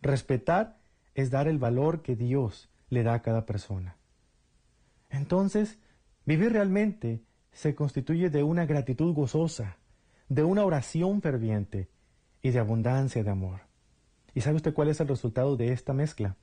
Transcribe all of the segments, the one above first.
Respetar es dar el valor que Dios le da a cada persona. Entonces, vivir realmente se constituye de una gratitud gozosa, de una oración ferviente y de abundancia de amor. ¿Y sabe usted cuál es el resultado de esta mezcla?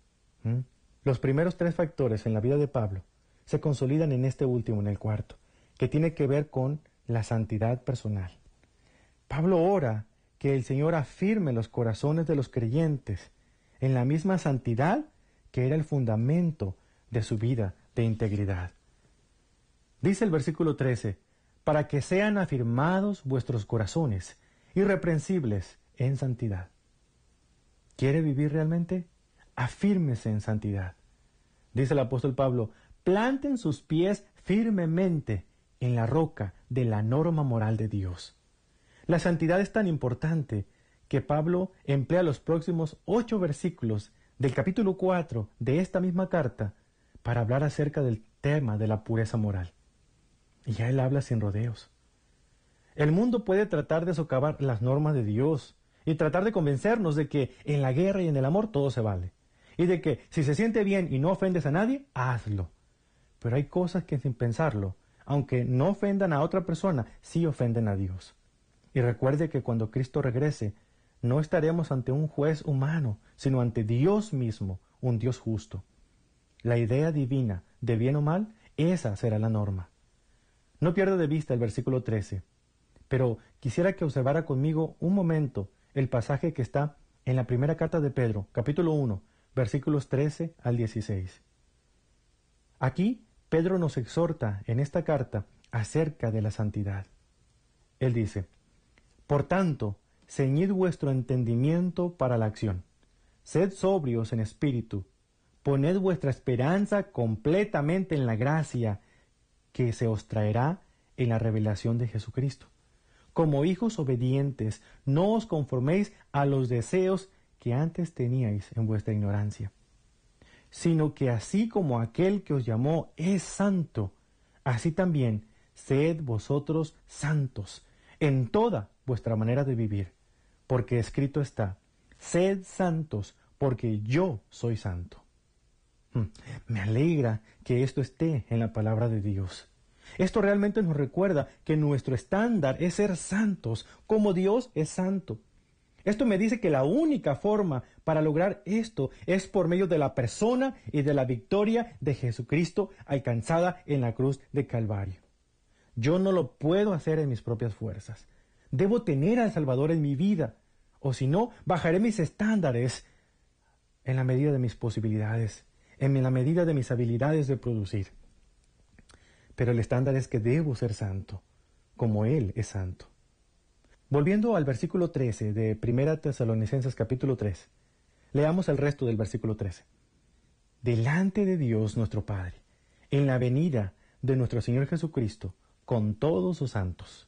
Los primeros 3 factores en la vida de Pablo se consolidan en este último, en el cuarto, que tiene que ver con la santidad personal. Pablo ora que el Señor afirme los corazones de los creyentes en la misma santidad que era el fundamento de su vida de integridad. Dice el versículo 13, para que sean afirmados vuestros corazones, irreprensibles en santidad. ¿Quiere vivir realmente? Afírmese en santidad. Dice el apóstol Pablo, planten sus pies firmemente en la roca de la norma moral de Dios. La santidad es tan importante que Pablo emplea los próximos 8 versículos del capítulo 4 de esta misma carta para hablar acerca del tema de la pureza moral. Y ya él habla sin rodeos. El mundo puede tratar de socavar las normas de Dios y tratar de convencernos de que en la guerra y en el amor todo se vale. Y de que si se siente bien y no ofendes a nadie, hazlo. Pero hay cosas que sin pensarlo, aunque no ofendan a otra persona, sí ofenden a Dios. Y recuerde que cuando Cristo regrese, no estaremos ante un juez humano, sino ante Dios mismo, un Dios justo. La idea divina de bien o mal, esa será la norma. No pierda de vista el versículo 13, pero quisiera que observara conmigo un momento el pasaje que está en la primera carta de Pedro, capítulo 1, versículos 13 al 16. Aquí Pedro nos exhorta en esta carta acerca de la santidad. Él dice, por tanto, ceñid vuestro entendimiento para la acción. Sed sobrios en espíritu. Poned vuestra esperanza completamente en la gracia que se os traerá en la revelación de Jesucristo. Como hijos obedientes, no os conforméis a los deseos que antes teníais en vuestra ignorancia, sino que así como aquel que os llamó es santo, así también sed vosotros santos en toda vuestra manera de vivir, porque escrito está, sed santos, porque yo soy santo. Me alegra que esto esté en la palabra de Dios. Esto realmente nos recuerda que nuestro estándar es ser santos, como Dios es santo. Esto me dice que la única forma para lograr esto es por medio de la persona y de la victoria de Jesucristo alcanzada en la cruz de Calvario. Yo no lo puedo hacer en mis propias fuerzas. Debo tener al Salvador en mi vida, o si no, bajaré mis estándares en la medida de mis posibilidades, en la medida de mis habilidades de producir. Pero el estándar es que debo ser santo, como Él es santo. Volviendo al versículo 13 de 1 Tesalonicenses capítulo 3, leamos el resto del versículo 13. Delante de Dios nuestro Padre, en la venida de nuestro Señor Jesucristo, con todos sus santos.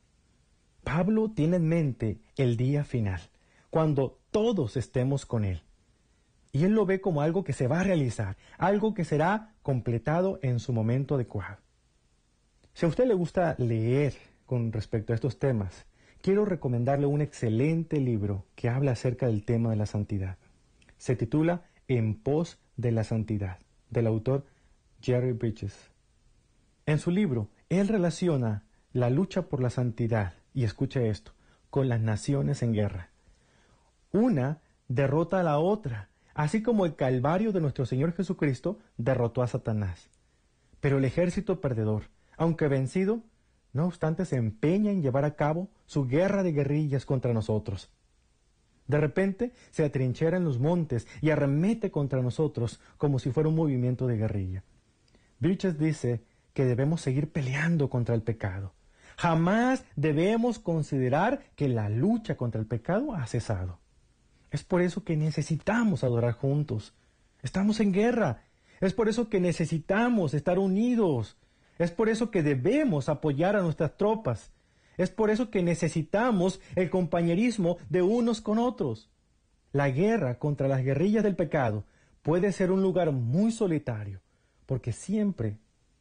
Pablo tiene en mente el día final, cuando todos estemos con Él. Y él lo ve como algo que se va a realizar, algo que será completado en su momento adecuado. Si a usted le gusta leer con respecto a estos temas, quiero recomendarle un excelente libro que habla acerca del tema de la santidad. Se titula En pos de la santidad, del autor Jerry Bridges. En su libro, él relaciona la lucha por la santidad, y escuche esto, con las naciones en guerra. Una derrota a la otra, así como el Calvario de nuestro Señor Jesucristo derrotó a Satanás. Pero el ejército perdedor, aunque vencido, no obstante se empeña en llevar a cabo su guerra de guerrillas contra nosotros. De repente se atrinchera en los montes y arremete contra nosotros como si fuera un movimiento de guerrilla. Bridges dice que debemos seguir peleando contra el pecado. Jamás debemos considerar que la lucha contra el pecado ha cesado. Es por eso que necesitamos adorar juntos. Estamos en guerra. Es por eso que necesitamos estar unidos. Es por eso que debemos apoyar a nuestras tropas. Es por eso que necesitamos el compañerismo de unos con otros. La guerra contra las guerrillas del pecado puede ser un lugar muy solitario, porque siempre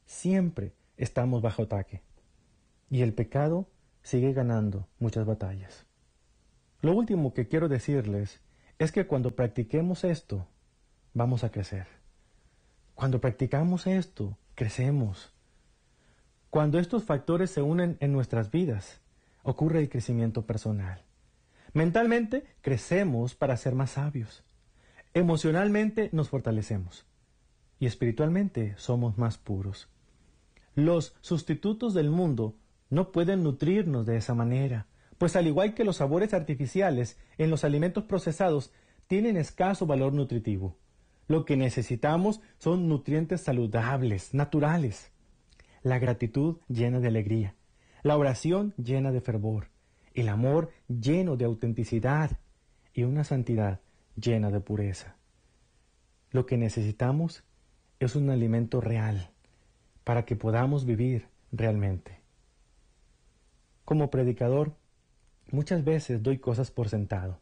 estamos bajo ataque. Y el pecado sigue ganando muchas batallas. Lo último que quiero decirles es que cuando practiquemos esto, vamos a crecer. Cuando practicamos esto, crecemos. Cuando estos factores se unen en nuestras vidas, ocurre el crecimiento personal. Mentalmente, crecemos para ser más sabios. Emocionalmente, nos fortalecemos. Y espiritualmente, somos más puros. Los sustitutos del mundo no pueden nutrirnos de esa manera, pues al igual que los sabores artificiales en los alimentos procesados tienen escaso valor nutritivo. Lo que necesitamos son nutrientes saludables, naturales. La gratitud llena de alegría, la oración llena de fervor, el amor lleno de autenticidad y una santidad llena de pureza. Lo que necesitamos es un alimento real para que podamos vivir realmente. Como predicador, muchas veces doy cosas por sentado.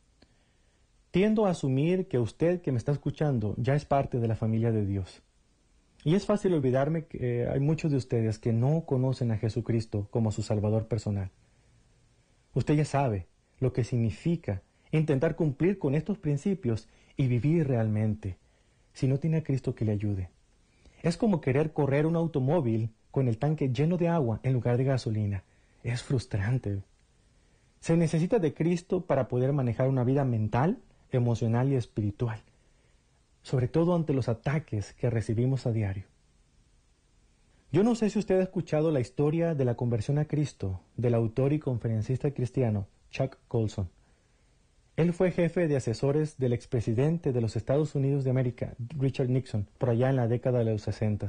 Tiendo a asumir que usted que me está escuchando ya es parte de la familia de Dios. Y es fácil olvidarme que hay muchos de ustedes que no conocen a Jesucristo como su Salvador personal. Usted ya sabe lo que significa intentar cumplir con estos principios y vivir realmente, si no tiene a Cristo que le ayude. Es como querer correr un automóvil con el tanque lleno de agua en lugar de gasolina. Es frustrante. Se necesita de Cristo para poder manejar una vida mental, emocional y espiritual, sobre todo ante los ataques que recibimos a diario. Yo no sé si usted ha escuchado la historia de la conversión a Cristo del autor y conferencista cristiano Chuck Colson. Él fue jefe de asesores del expresidente de los Estados Unidos de América, Richard Nixon, por allá en la década de los 60.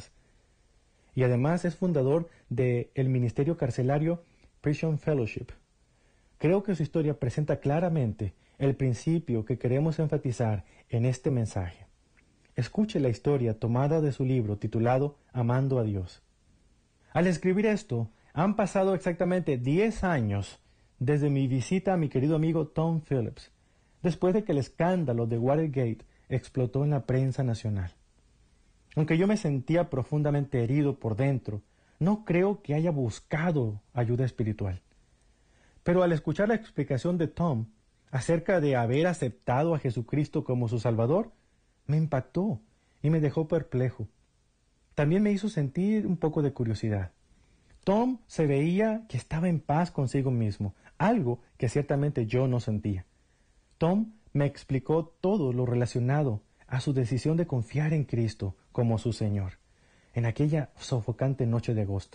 Y además es fundador del ministerio carcelario Prison Fellowship. Creo que su historia presenta claramente el principio que queremos enfatizar en este mensaje. Escuche la historia tomada de su libro titulado Amando a Dios. Al escribir esto, han pasado exactamente 10 años desde mi visita a mi querido amigo Tom Phillips, después de que el escándalo de Watergate explotó en la prensa nacional. Aunque yo me sentía profundamente herido por dentro, no creo que haya buscado ayuda espiritual. Pero al escuchar la explicación de Tom acerca de haber aceptado a Jesucristo como su Salvador, me impactó y me dejó perplejo. También me hizo sentir un poco de curiosidad. Tom se veía que estaba en paz consigo mismo, algo que ciertamente yo no sentía. Tom me explicó todo lo relacionado a su decisión de confiar en Cristo como su Señor, en aquella sofocante noche de agosto.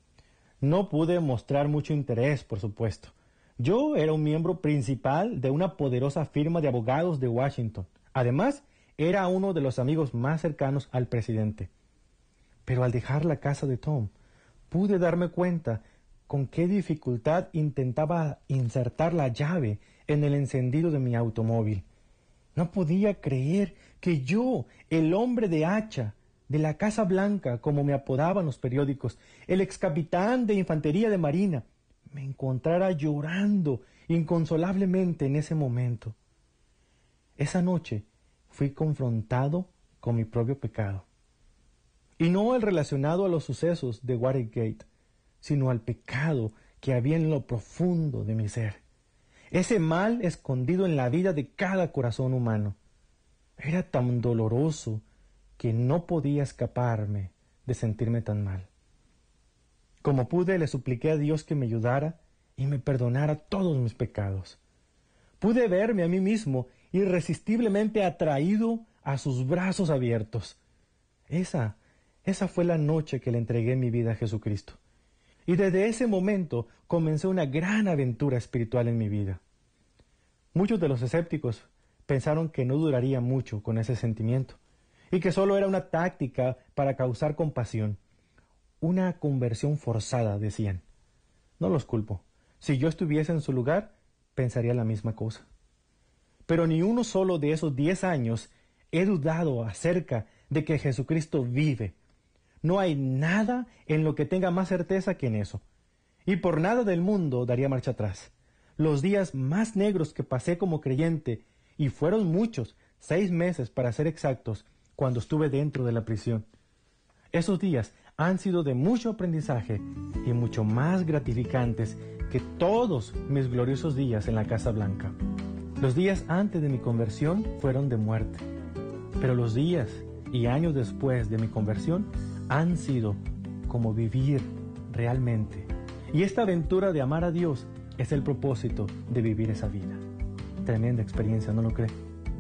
No pude mostrar mucho interés, por supuesto. Yo era un miembro principal de una poderosa firma de abogados de Washington. Además, era uno de los amigos más cercanos al presidente. Pero al dejar la casa de Tom, pude darme cuenta con qué dificultad intentaba insertar la llave en el encendido de mi automóvil. No podía creer que yo, el hombre de hacha, de la Casa Blanca, como me apodaban los periódicos, el excapitán de infantería de marina, me encontrara llorando inconsolablemente en ese momento. Esa noche fui confrontado con mi propio pecado. Y no el relacionado a los sucesos de Watergate, sino al pecado que había en lo profundo de mi ser. Ese mal escondido en la vida de cada corazón humano. Era tan doloroso que no podía escaparme de sentirme tan mal. Como pude, le supliqué a Dios que me ayudara y me perdonara todos mis pecados. Pude verme a mí mismo irresistiblemente atraído a sus brazos abiertos. Esa fue la noche que le entregué mi vida a Jesucristo. Y desde ese momento comencé una gran aventura espiritual en mi vida. Muchos de los escépticos pensaron que no duraría mucho con ese sentimiento y que solo era una táctica para causar compasión. Una conversión forzada, decían. No los culpo. Si yo estuviese en su lugar, pensaría la misma cosa. Pero ni uno solo de esos 10 años he dudado acerca de que Jesucristo vive. No hay nada en lo que tenga más certeza que en eso. Y por nada del mundo daría marcha atrás. Los días más negros que pasé como creyente, y fueron muchos, 6 meses para ser exactos, cuando estuve dentro de la prisión. Esos días han sido de mucho aprendizaje y mucho más gratificantes que todos mis gloriosos días en la Casa Blanca. Los días antes de mi conversión fueron de muerte, pero los días y años después de mi conversión han sido como vivir realmente. Y esta aventura de amar a Dios es el propósito de vivir esa vida. Tremenda experiencia, ¿no lo cree?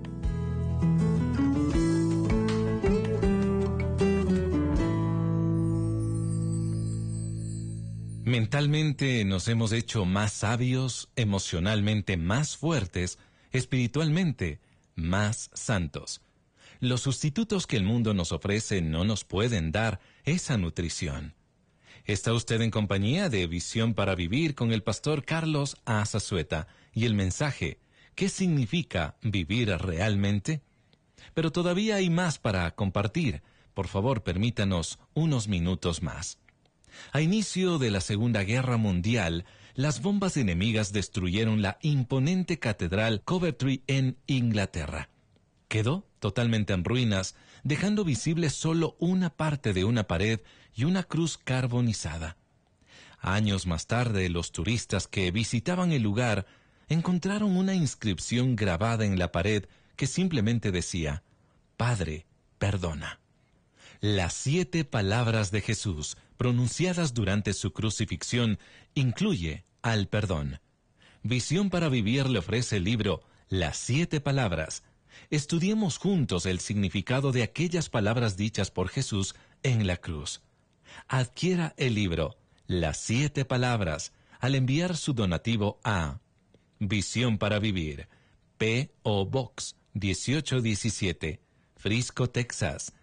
Mentalmente nos hemos hecho más sabios, emocionalmente más fuertes, espiritualmente más santos. Los sustitutos que el mundo nos ofrece no nos pueden dar esa nutrición. Está usted en compañía de Visión para Vivir con el pastor Carlos A. Zazueta y el mensaje, ¿qué significa vivir realmente? Pero todavía hay más para compartir. Por favor, permítanos unos minutos más. A inicio de la Segunda Guerra Mundial, las bombas enemigas destruyeron la imponente catedral Coventry en Inglaterra. Quedó totalmente en ruinas, dejando visible solo una parte de una pared y una cruz carbonizada. Años más tarde, los turistas que visitaban el lugar encontraron una inscripción grabada en la pared que simplemente decía: Padre, perdona. Las 7 palabras de Jesús, pronunciadas durante su crucifixión, incluye al perdón. Visión para Vivir le ofrece el libro Las 7 palabras. Estudiemos juntos el significado de aquellas palabras dichas por Jesús en la cruz. Adquiera el libro Las 7 palabras al enviar su donativo a Visión para Vivir, P.O. Box 1817, Frisco, Texas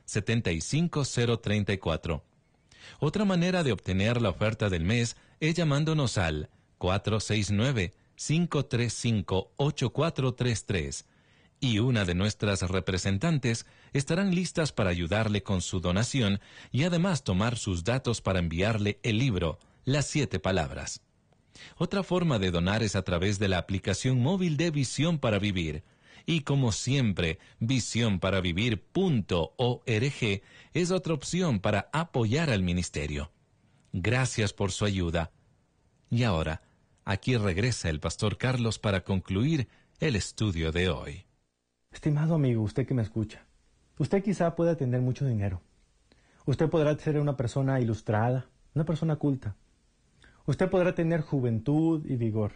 75034. Otra manera de obtener la oferta del mes es llamándonos al 469-535-8433 y una de nuestras representantes estarán listas para ayudarle con su donación y además tomar sus datos para enviarle el libro Las 7 palabras. Otra forma de donar es a través de la aplicación móvil de Visión para Vivir. Y como siempre, visionparavivir.org es otra opción para apoyar al ministerio. Gracias por su ayuda. Y ahora, aquí regresa el pastor Carlos para concluir el estudio de hoy. Estimado amigo, usted que me escucha, usted quizá pueda tener mucho dinero. Usted podrá ser una persona ilustrada, una persona culta. Usted podrá tener juventud y vigor.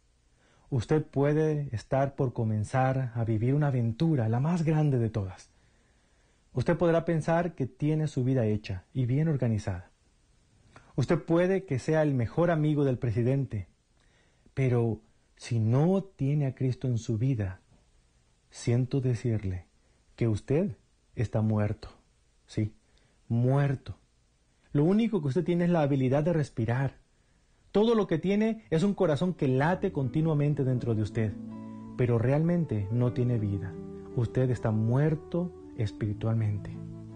Usted puede estar por comenzar a vivir una aventura, la más grande de todas. Usted podrá pensar que tiene su vida hecha y bien organizada. Usted puede que sea el mejor amigo del presidente, pero si no tiene a Cristo en su vida, siento decirle que usted está muerto. Sí, muerto. Lo único que usted tiene es la habilidad de respirar. Todo lo que tiene es un corazón que late continuamente dentro de usted, pero realmente no tiene vida. Usted está muerto espiritualmente.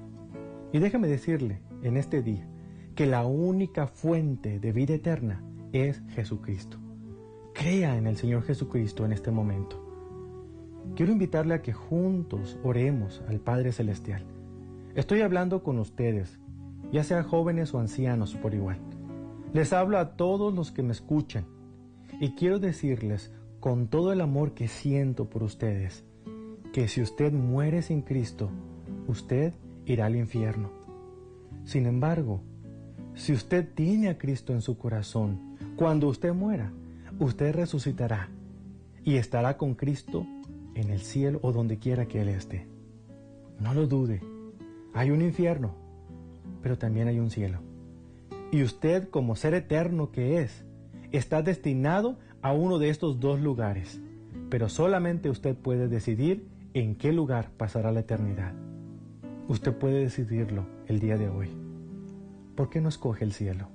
Y déjame decirle en este día que la única fuente de vida eterna es Jesucristo. Crea en el Señor Jesucristo en este momento. Quiero invitarle a que juntos oremos al Padre Celestial. Estoy hablando con ustedes, ya sea jóvenes o ancianos por igual. Les hablo a todos los que me escuchan y quiero decirles con todo el amor que siento por ustedes que si usted muere sin Cristo, usted irá al infierno. Sin embargo, si usted tiene a Cristo en su corazón, cuando usted muera, usted resucitará y estará con Cristo en el cielo o donde quiera que Él esté. No lo dude, hay un infierno, pero también hay un cielo. Y usted, como ser eterno que es, está destinado a uno de estos dos lugares, pero solamente usted puede decidir en qué lugar pasará la eternidad. Usted puede decidirlo el día de hoy. ¿Por qué no escoge el cielo?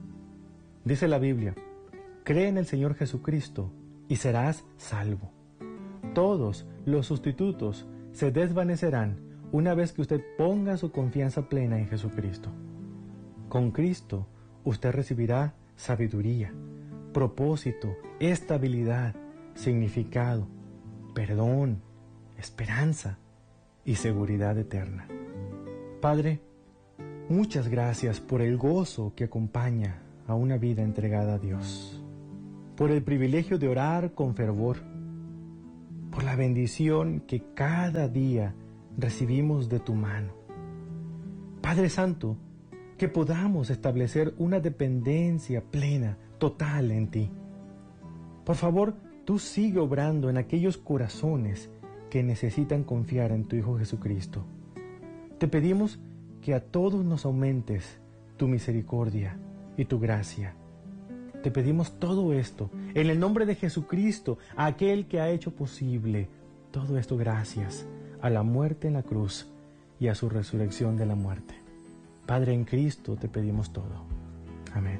Dice la Biblia, cree en el Señor Jesucristo y serás salvo. Todos los sustitutos se desvanecerán una vez que usted ponga su confianza plena en Jesucristo. Con Cristo, usted recibirá sabiduría, propósito, estabilidad, significado, perdón, esperanza y seguridad eterna. Padre, muchas gracias por el gozo que acompaña a una vida entregada a Dios, por el privilegio de orar con fervor, por la bendición que cada día recibimos de tu mano. Padre Santo, que podamos establecer una dependencia plena, total en ti. Por favor, tú sigue obrando en aquellos corazones que necesitan confiar en tu Hijo Jesucristo. Te pedimos que a todos nos aumentes tu misericordia y tu gracia. Te pedimos todo esto en el nombre de Jesucristo, aquel que ha hecho posible todo esto gracias a la muerte en la cruz y a su resurrección de la muerte. Padre, en Cristo te pedimos todo. Amén.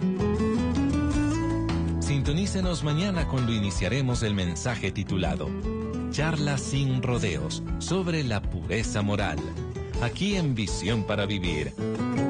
Sintonícenos mañana cuando iniciaremos el mensaje titulado Charlas sin rodeos sobre la pureza moral, aquí en Visión para Vivir.